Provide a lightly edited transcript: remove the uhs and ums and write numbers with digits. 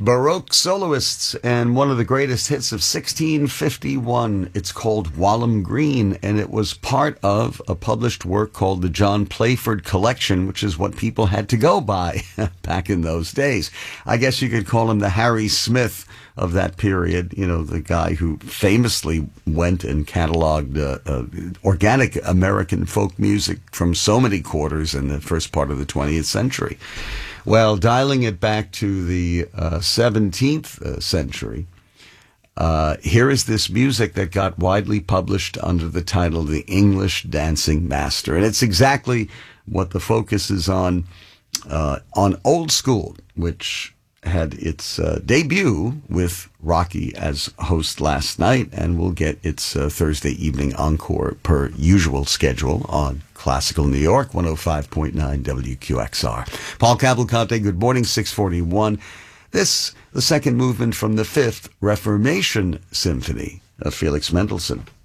Baroque soloists, and one of the greatest hits of 1651. It's called Walham Green, and it was part of a published work called the John Playford Collection, which is what people had to go by back in those days. I guess you could call him the Harry Smith of that period, you know, the guy who famously went and cataloged organic American folk music from so many quarters in the first part of the 20th century. Well, dialing it back to the 17th century, here is this music that got widely published under the title The English Dancing Master. And it's exactly what the focus is on Old School, which had its debut with Rocky as host last night, and will get its Thursday evening encore per usual schedule on Classical New York, 105.9 WQXR. Paul Cavalcante, good morning, 641. This, the second movement from the Fifth Reformation Symphony of Felix Mendelssohn.